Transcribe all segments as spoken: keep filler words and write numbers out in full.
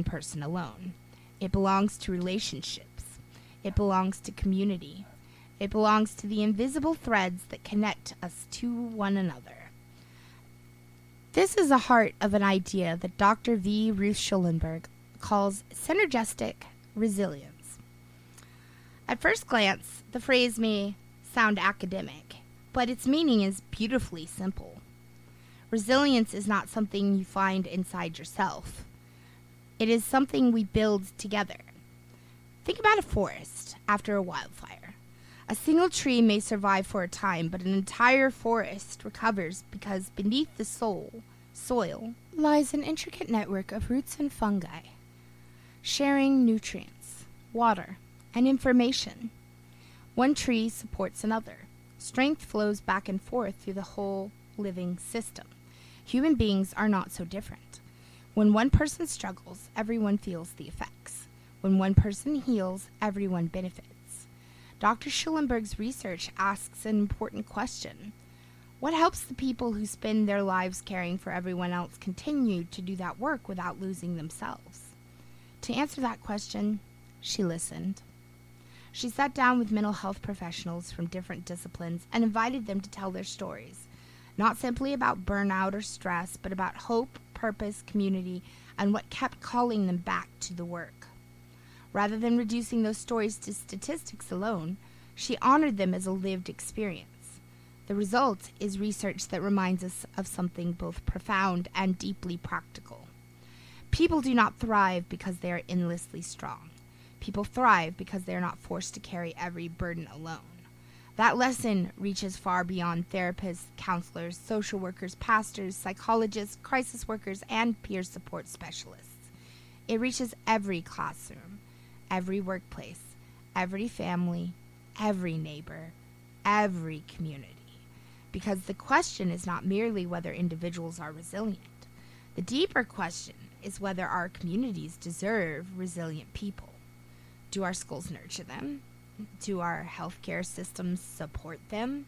one person alone. It belongs to relationships. It belongs to community. It belongs to the invisible threads that connect us to one another. This is the heart of an idea that Doctor V. Ruth Schulenberg calls synergistic resilience. At first glance, the phrase may sound academic, but its meaning is beautifully simple. Resilience is not something you find inside yourself. It is something we build together. Think about a forest after a wildfire. A single tree may survive for a time, but an entire forest recovers because beneath the soul, soil lies an intricate network of roots and fungi, sharing nutrients, water, and information. One tree supports another. Strength flows back and forth through the whole living system. Human beings are not so different. When one person struggles, everyone feels the effects. When one person heals, everyone benefits. Doctor Schulenberg's research asks an important question. What helps the people who spend their lives caring for everyone else continue to do that work without losing themselves? To answer that question, she listened. She sat down with mental health professionals from different disciplines and invited them to tell their stories, not simply about burnout or stress, but about hope, purpose, community, and what kept calling them back to the work. Rather than reducing those stories to statistics alone, she honored them as a lived experience. The result is research that reminds us of something both profound and deeply practical. People do not thrive because they are endlessly strong. People thrive because they are not forced to carry every burden alone. That lesson reaches far beyond therapists, counselors, social workers, pastors, psychologists, crisis workers, and peer support specialists. It reaches every classroom, every workplace, every family, every neighbor, every community. Because the question is not merely whether individuals are resilient. The deeper question is whether our communities deserve resilient people. Do our schools nurture them? Do our healthcare systems support them?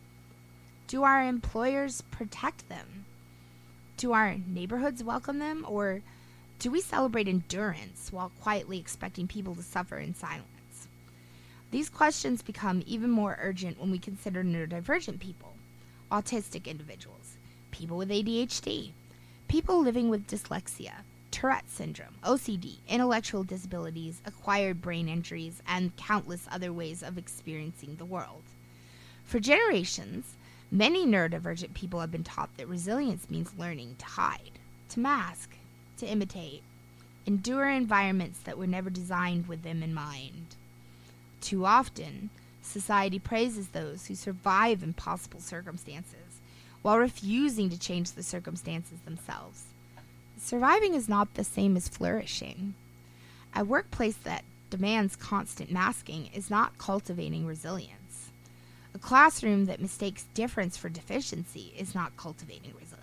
Do our employers protect them? Do our neighborhoods welcome them? Or do we celebrate endurance while quietly expecting people to suffer in silence? These questions become even more urgent when we consider neurodivergent people, autistic individuals, people with A D H D, people living with dyslexia, Tourette syndrome, O C D, intellectual disabilities, acquired brain injuries, and countless other ways of experiencing the world. For generations, many neurodivergent people have been taught that resilience means learning to hide, to mask, to imitate, endure environments that were never designed with them in mind. Too often, society praises those who survive impossible circumstances, while refusing to change the circumstances themselves. Surviving is not the same as flourishing. A workplace that demands constant masking is not cultivating resilience. A classroom that mistakes difference for deficiency is not cultivating resilience.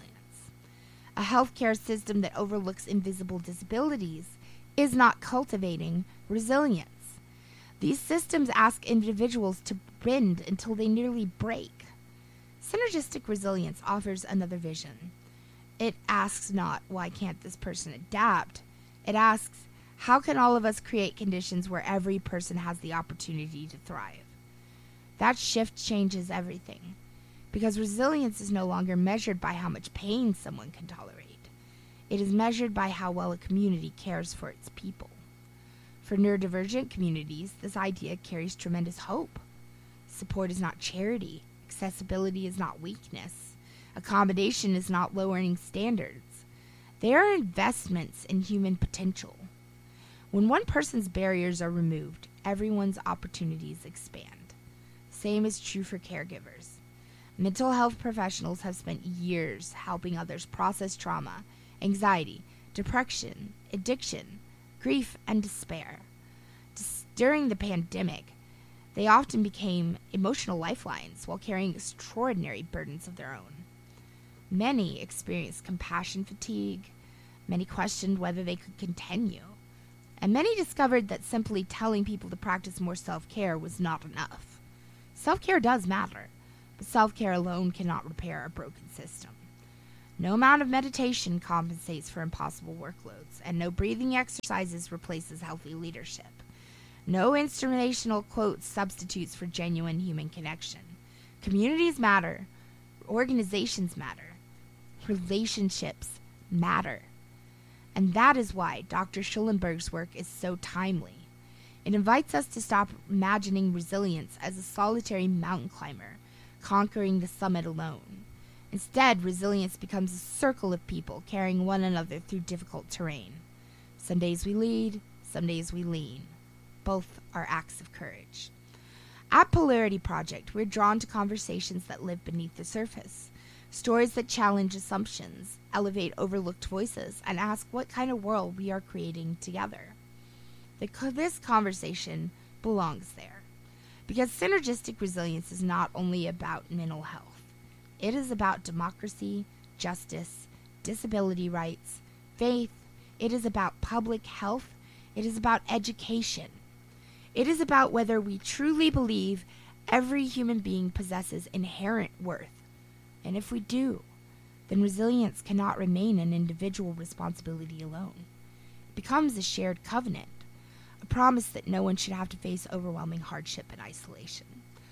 A healthcare system that overlooks invisible disabilities is not cultivating resilience. These systems ask individuals to bend until they nearly break. Synergistic resilience offers another vision. It asks not, why can't this person adapt? It asks, how can all of us create conditions where every person has the opportunity to thrive? That shift changes everything, because resilience is no longer measured by how much pain someone can tolerate. It is measured by how well a community cares for its people. For neurodivergent communities, this idea carries tremendous hope. Support is not charity. Accessibility is not weakness. Accommodation is not lowering standards. They are investments in human potential. When one person's barriers are removed, everyone's opportunities expand. Same is true for caregivers. Mental health professionals have spent years helping others process trauma, anxiety, depression, addiction, grief, and despair. Dis- during the pandemic, they often became emotional lifelines while carrying extraordinary burdens of their own. Many experienced compassion fatigue. Many questioned whether they could continue. And many discovered that simply telling people to practice more self-care was not enough. Self-care does matter, but self-care alone cannot repair a broken system. No amount of meditation compensates for impossible workloads, and no breathing exercises replaces healthy leadership. No inspirational quote substitutes for genuine human connection. Communities matter. Organizations matter. Relationships matter. And that is why Doctor Schulenberg's work is so timely. It invites us to stop imagining resilience as a solitary mountain climber, conquering the summit alone. Instead, resilience becomes a circle of people carrying one another through difficult terrain. Some days we lead, some days we lean. Both are acts of courage. At Polarity Project, we're drawn to conversations that live beneath the surface, stories that challenge assumptions, elevate overlooked voices, and ask what kind of world we are creating together. The, this conversation belongs there, because synergistic resilience is not only about mental health. It is about democracy, justice, disability rights, faith. It is about public health. It is about education. It is about whether we truly believe every human being possesses inherent worth. And if we do, then resilience cannot remain an individual responsibility alone. It becomes a shared covenant, a promise that no one should have to face overwhelming hardship and isolation.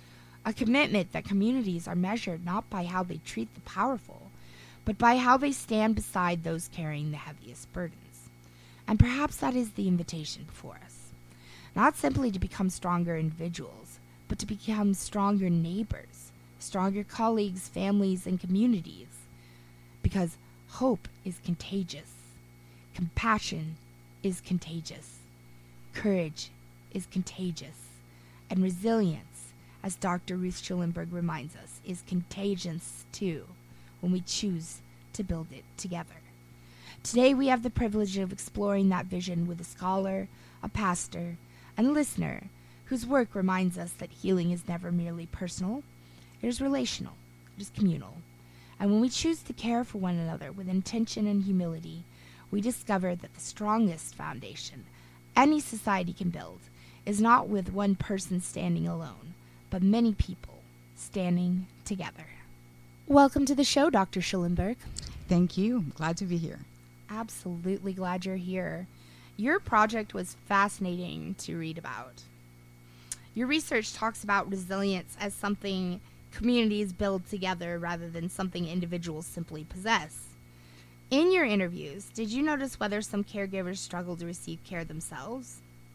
A commitment that communities are measured not by how they treat the powerful, but by how they stand beside those carrying the heaviest burdens. And perhaps that is the invitation before us. Not simply to become stronger individuals, but to become stronger neighbors, stronger colleagues, families, and communities. Because hope is contagious. Compassion is contagious. Courage is contagious. And resilience, as Doctor Ruth Schulenberg reminds us, is contagious too when we choose to build it together. Today we have the privilege of exploring that vision with a scholar, a pastor, and a listener whose work reminds us that healing is never merely personal. It is relational. It is communal. And when we choose to care for one another with intention and humility, we discover that the strongest foundation any society can build is not with one person standing alone, but many people standing together. Welcome to the show, Doctor Schulenberg. Thank you. Glad to be here. Absolutely glad you're here. Your project was fascinating to read about. Your research talks about resilience as something communities build together rather than something individuals simply possess. In your interviews, did you notice whether some caregivers struggle to receive care themselves?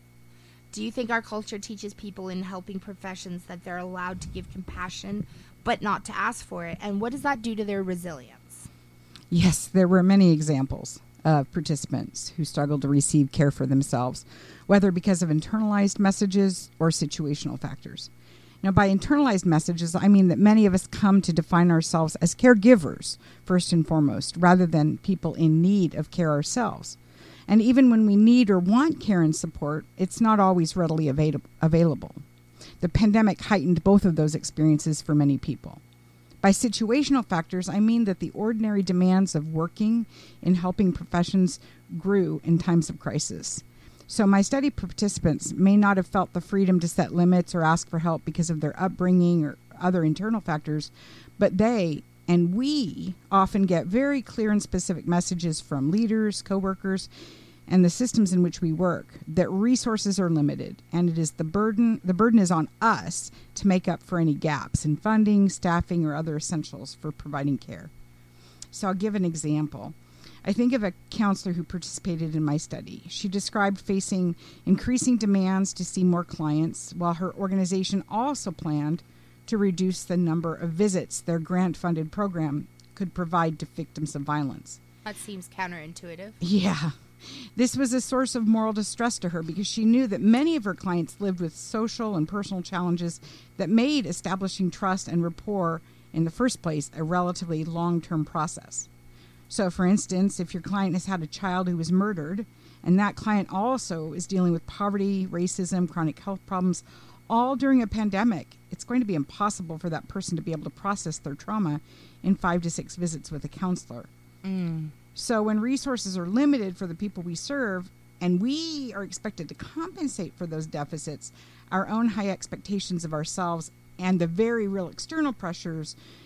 Do you think our culture teaches people in helping professions that they're allowed to give compassion but not to ask for it? And what does that do to their resilience? Yes, there were many examples of participants who struggled to receive care for themselves, whether because of internalized messages or situational factors. Now, by internalized messages, I mean that many of us come to define ourselves as caregivers, first and foremost, rather than people in need of care ourselves. And even when we need or want care and support, it's not always readily avail- available. The pandemic heightened both of those experiences for many people. By situational factors, I mean that the ordinary demands of working in helping professions grew in times of crisis. So my study participants may not have felt the freedom to set limits or ask for help because of their upbringing or other internal factors, but they and we often get very clear and specific messages from leaders, coworkers, and the systems in which we work that resources are limited, and it is the burden the burden is on us to make up for any gaps in funding, staffing, or other essentials for providing care. So I'll give an example. I think of a counselor who participated in my study. She described facing increasing demands to see more clients, while her organization also planned to reduce the number of visits their grant-funded program could provide to victims of violence. That seems counterintuitive. Yeah. This was a source of moral distress to her because she knew that many of her clients lived with social and personal challenges that made establishing trust and rapport in the first place a relatively long-term process. So, for instance, if your client has had a child who was murdered, and that client also is dealing with poverty, racism, chronic health problems, all during a pandemic, it's going to be impossible for that person to be able to process their trauma in five to six visits with a counselor. Mm. So when resources are limited for the people we serve, and we are expected to compensate for those deficits, our own high expectations of ourselves and the very real external pressures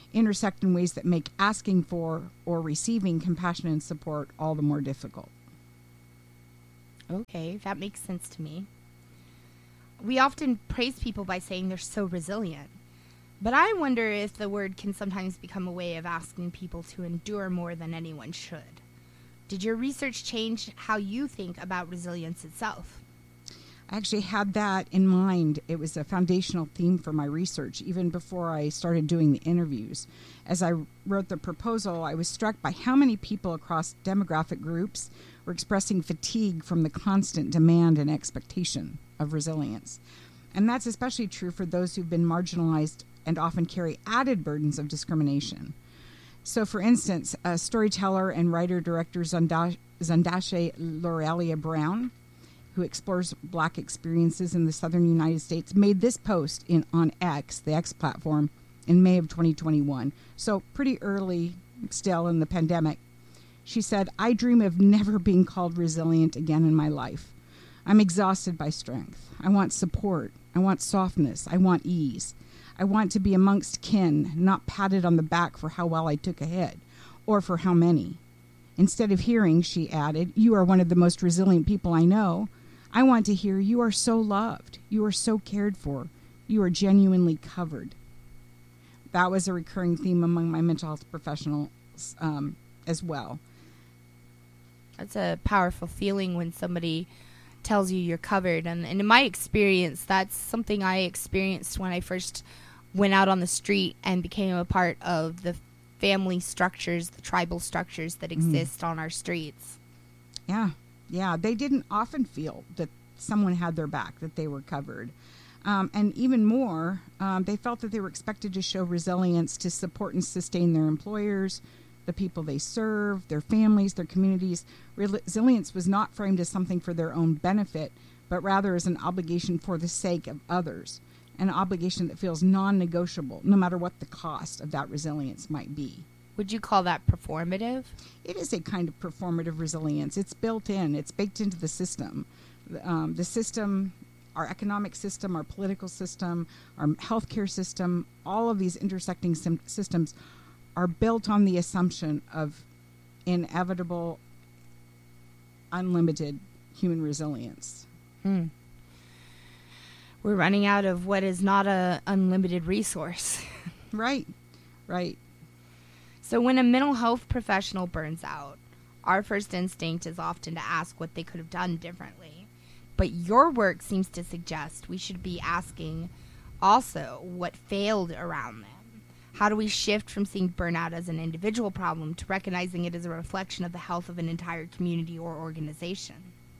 intersect in ways that make asking for or receiving compassion and support all the more difficult. Okay, that makes sense to me. We often praise people by saying they're so resilient, but I wonder if the word can sometimes become a way of asking people to endure more than anyone should. Did your research change how you think about resilience itself? I actually had that in mind. It was a foundational theme for my research, even before I started doing the interviews. As I wrote the proposal, I was struck by how many people across demographic groups were expressing fatigue from the constant demand and expectation of resilience. And that's especially true for those who've been marginalized and often carry added burdens of discrimination. So, for instance, uh, storyteller and writer-director Zonda- Zondashe Lorelia Brown, who explores Black experiences in the southern United States, made this post in on X, the X platform, in May of twenty twenty-one. So pretty early still in the pandemic. She said, "I dream of never being called resilient again in my life. I'm exhausted by strength. I want support. I want softness. I want ease. I want to be amongst kin, not patted on the back for how well I took a hit, or for how many. Instead of hearing," she added, "you are one of the most resilient people I know, I want to hear you are so loved, you are so cared for, you are genuinely covered." That was a recurring theme among my mental health professionals um, as well. That's a powerful feeling when somebody tells you you're covered. And, and in my experience, that's something I experienced when I first went out on the street and became a part of the family structures, the tribal structures that exist mm. on our streets. Yeah. Yeah, they didn't often feel that someone had their back, that they were covered. Um, and even more, um, they felt that they were expected to show resilience to support and sustain their employers, the people they serve, their families, their communities. Resilience was not framed as something for their own benefit, but rather as an obligation for the sake of others, an obligation that feels non-negotiable, no matter what the cost of that resilience might be. Would you call that performative? It is a kind of performative resilience. It's built in. It's baked into the system. Um, the system, our economic system, our political system, our healthcare system, all of these intersecting sim- systems are built on the assumption of inevitable, unlimited human resilience. Hmm. We're running out of what is not a unlimited resource. Right, right. So when a mental health professional burns out, our first instinct is often to ask what they could have done differently. But your work seems to suggest we should be asking also what failed around them. How do we shift from seeing burnout as an individual problem to recognizing it as a reflection of the health of an entire community or organization?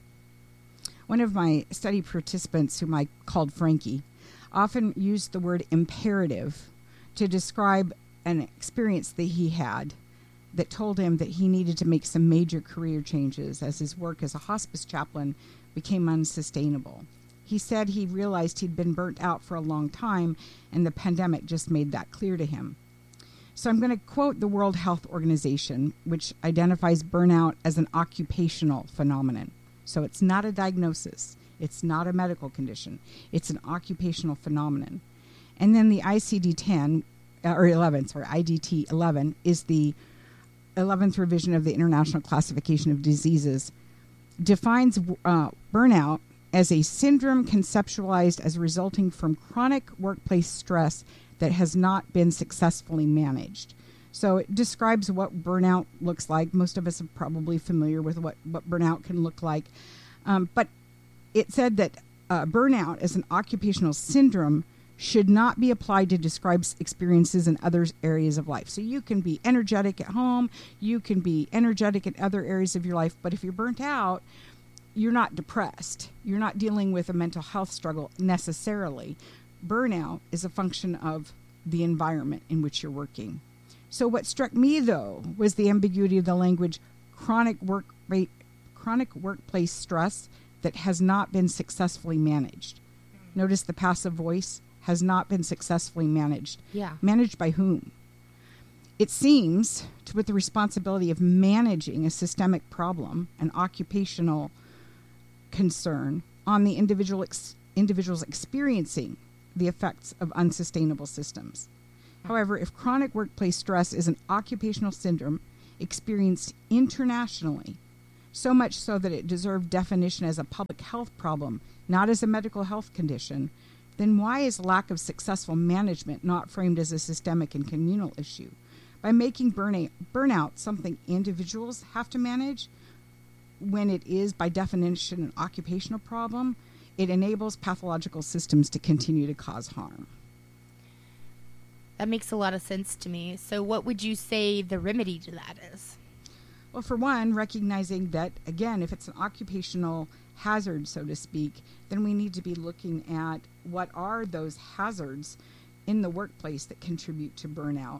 One of my study participants, whom I called Frankie, often used the word imperative to describe an experience that he had that told him that he needed to make some major career changes as his work as a hospice chaplain became unsustainable. He said he realized he'd been burnt out for a long time, and the pandemic just made that clear to him. So I'm going to quote the World Health Organization, which identifies burnout as an occupational phenomenon. So it's not a diagnosis. It's not a medical condition. It's an occupational phenomenon. And then the I C D ten, or eleven, sorry, I D T eleven, is the eleventh revision of the International Classification of Diseases, defines uh, burnout as a syndrome conceptualized as resulting from chronic workplace stress that has not been successfully managed. So it describes what burnout looks like. Most of us are probably familiar with what, what burnout can look like. Um, but it said that uh, burnout as an occupational syndrome should not be applied to describe experiences in other areas of life. So you can be energetic at home, you can be energetic in other areas of your life, but if you're burnt out, you're not depressed. You're not dealing with a mental health struggle necessarily. Burnout is a function of the environment in which you're working. So what struck me, though, was the ambiguity of the language chronic work rate, chronic workplace stress that has not been successfully managed. Notice the passive voice, has not been successfully managed. Yeah. Managed by whom? It seems to put the responsibility of managing a systemic problem, an occupational concern, on the individual ex- individuals experiencing the effects of unsustainable systems. However, if chronic workplace stress is an occupational syndrome experienced internationally, so much so that it deserved definition as a public health problem, not as a medical health condition, then why is lack of successful management not framed as a systemic and communal issue? By making burnout, burnout something individuals have to manage, when it is by definition an occupational problem, it enables pathological systems to continue to cause harm. That makes a lot of sense to me. So what would you say the remedy to that is? Well, for one, recognizing that, again, if it's an occupational hazard, so to speak, then we need to be looking at what are those hazards in the workplace that contribute to burnout.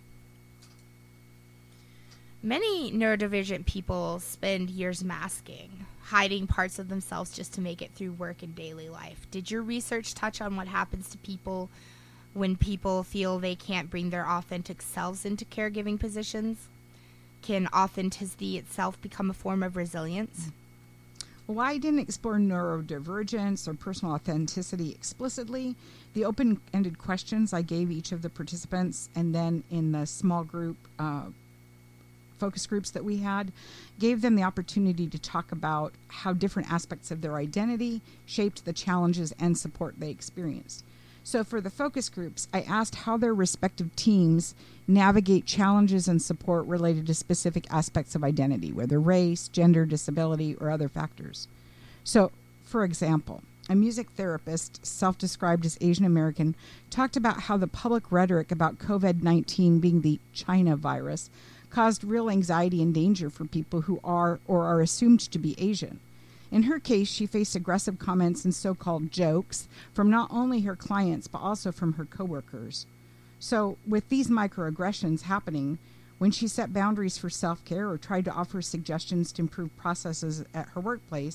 Many neurodivergent people spend years masking, hiding parts of themselves just to make it through work and daily life. Did your research touch on what happens to people when people feel they can't bring their authentic selves into caregiving positions? Can authenticity itself become a form of resilience? Well, I didn't explore neurodivergence or personal authenticity explicitly. The open-ended questions I gave each of the participants, and then in the small group uh, focus groups that we had, gave them the opportunity to talk about how different aspects of their identity shaped the challenges and support they experienced. So for the focus groups, I asked how their respective teams navigate challenges and support related to specific aspects of identity, whether race, gender, disability, or other factors. So, for example, a music therapist, self-described as Asian American, talked about how the public rhetoric about covid nineteen being the China virus caused real anxiety and danger for people who are or are assumed to be Asian. In her case, she faced aggressive comments and so-called jokes from not only her clients, but also from her coworkers. So with these microaggressions happening, when she set boundaries for self-care or tried to offer suggestions to improve processes at her workplace,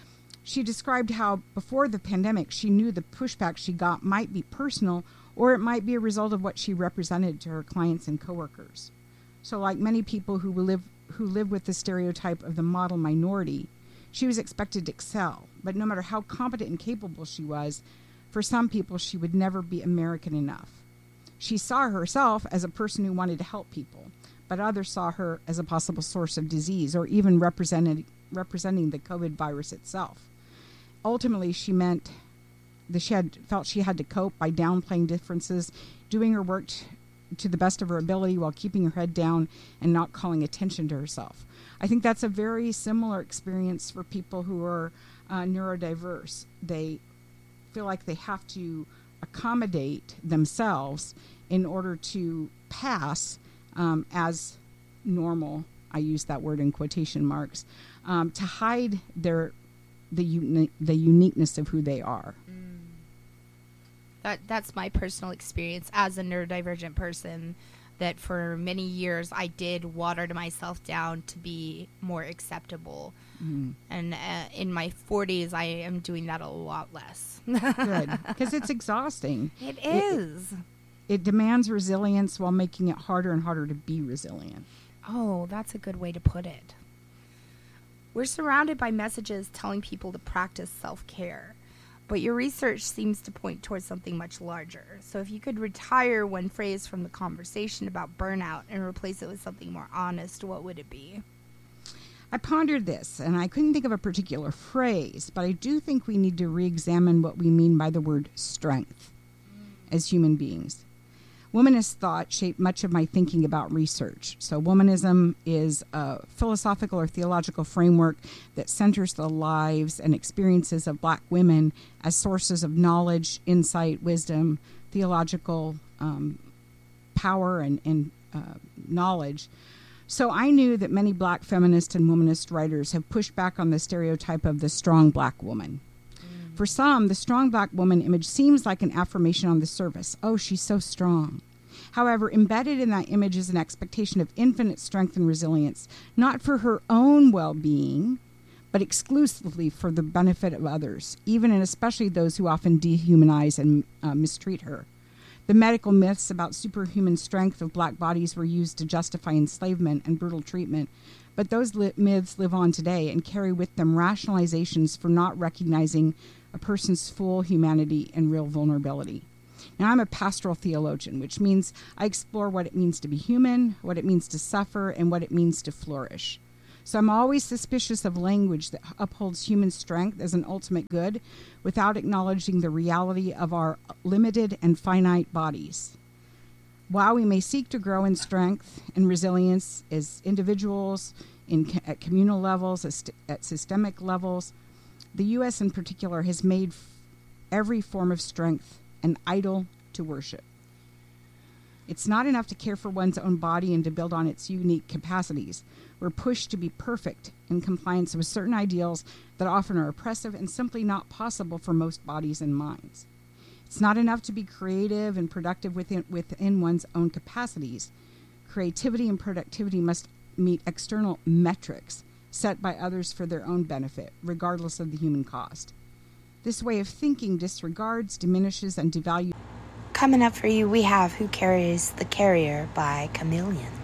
she described how before the pandemic, she knew the pushback she got might be personal, or it might be a result of what she represented to her clients and coworkers. So like many people who live, who live with the stereotype of the model minority, she was expected to excel, but no matter how competent and capable she was, for some people she would never be American enough. She saw herself as a person who wanted to help people, but others saw her as a possible source of disease or even represented, representing the COVID virus itself. Ultimately, she meant that she had felt she had to cope by downplaying differences, doing her work t- to the best of her ability while keeping her head down and not calling attention to herself. I think that's a very similar experience for people who are uh, neurodiverse. They feel like they have to accommodate themselves in order to pass um, as normal. I use that word in quotation marks, um, to hide their the uni- the uniqueness of who they are. Mm. That that's my personal experience as a neurodivergent person. That for many years I did water to myself down to be more acceptable. Mm-hmm. And uh, in my forties, I am doing that a lot less. Good, because it's exhausting. It is. It, it demands resilience while making it harder and harder to be resilient. Oh, that's a good way to put it. We're surrounded by messages telling people to practice self-care. But your research seems to point towards something much larger. So if you could retire one phrase from the conversation about burnout and replace it with something more honest, what would it be? I pondered this, and I couldn't think of a particular phrase, but I do think we need to re-examine what we mean by the word strength as human beings. Womanist thought shaped much of my thinking about research. So womanism is a philosophical or theological framework that centers the lives and experiences of Black women as sources of knowledge, insight, wisdom, theological um, power, and, and uh, knowledge. So I knew that many Black feminist and womanist writers have pushed back on the stereotype of the strong Black woman. For some, the strong Black woman image seems like an affirmation on the surface. Oh, she's so strong. However, embedded in that image is an expectation of infinite strength and resilience, not for her own well-being, but exclusively for the benefit of others, even and especially those who often dehumanize and uh, mistreat her. The medical myths about superhuman strength of Black bodies were used to justify enslavement and brutal treatment, but those li- myths live on today and carry with them rationalizations for not recognizing a person's full humanity and real vulnerability. Now, I'm a pastoral theologian, which means I explore what it means to be human, what it means to suffer, and what it means to flourish. So I'm always suspicious of language that upholds human strength as an ultimate good without acknowledging the reality of our limited and finite bodies. While we may seek to grow in strength and resilience as individuals, in, at communal levels, at, at systemic levels, the U S in particular has made f- every form of strength an idol to worship. It's not enough to care for one's own body and to build on its unique capacities. We're pushed to be perfect in compliance with certain ideals that often are oppressive and simply not possible for most bodies and minds. It's not enough to be creative and productive within, within one's own capacities. Creativity and productivity must meet external metrics set by others for their own benefit, regardless of the human cost. This way of thinking disregards, diminishes, and devalues. Coming up for you, we have Who Carries the Carrier by Chameleon.